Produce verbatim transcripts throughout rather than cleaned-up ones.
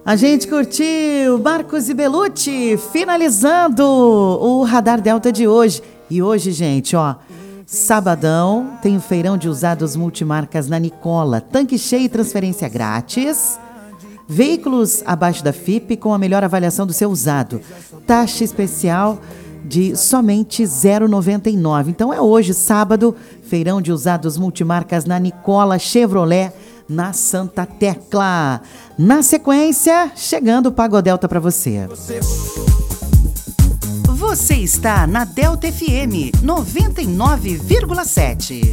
A gente curtiu Marcos e Belucci finalizando o Radar Delta de hoje. E hoje, gente, ó, sabadão tem o feirão de usados multimarcas na Nicola. Tanque cheio e transferência grátis. Veículos abaixo da F I P com a melhor avaliação do seu usado. Taxa especial de somente zero vírgula noventa e nove. Então é hoje, sábado, feirão de usados multimarcas na Nicola Chevrolet, na Santa Tecla. Na sequência, chegando o Pago Delta para você. Você está na Delta F M noventa e nove vírgula sete.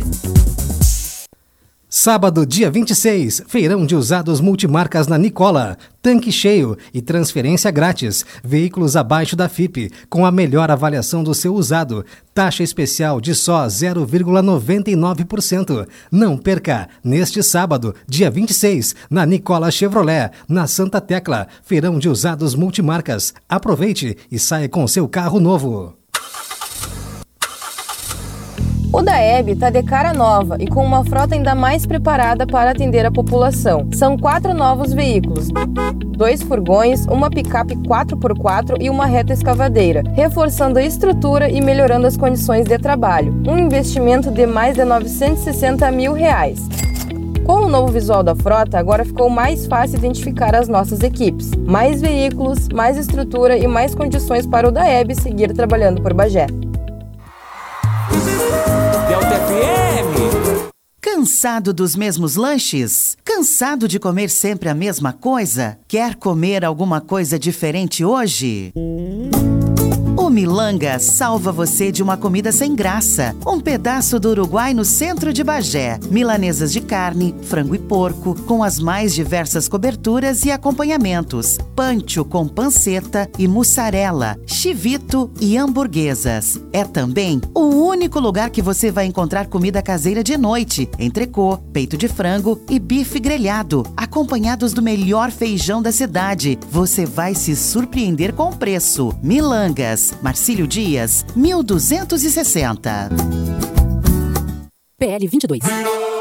Sábado, dia vinte e seis, feirão de usados multimarcas na Nicola. Tanque cheio e transferência grátis. Veículos abaixo da F I P, com a melhor avaliação do seu usado. Taxa especial de só zero vírgula noventa e nove por cento. Não perca, neste sábado, dia vinte e seis, na Nicola Chevrolet, na Santa Tecla. Feirão de usados multimarcas. Aproveite e saia com seu carro novo. O Daeb está de cara nova e com uma frota ainda mais preparada para atender a população. São quatro novos veículos, dois furgões, uma picape quatro por quatro e uma reta escavadeira, reforçando a estrutura e melhorando as condições de trabalho. Um investimento de mais de novecentos e sessenta mil reais. Com o novo visual da frota, agora ficou mais fácil identificar as nossas equipes. Mais veículos, mais estrutura e mais condições para o Daeb seguir trabalhando por Bagé. Delta F M. Cansado dos mesmos lanches? Cansado de comer sempre a mesma coisa? Quer comer alguma coisa diferente hoje? O Milanga salva você de uma comida sem graça. Um pedaço do Uruguai no centro de Bagé. Milanesas de carne, frango e porco, com as mais diversas coberturas e acompanhamentos. Pancho com panceta e mussarela, chivito e hamburguesas. É também o único lugar que você vai encontrar comida caseira de noite. Entrecô, peito de frango e bife grelhado, acompanhados do melhor feijão da cidade. Você vai se surpreender com o preço. Milangas, Marcílio Dias, mil duzentos e sessenta. P L vinte e dois.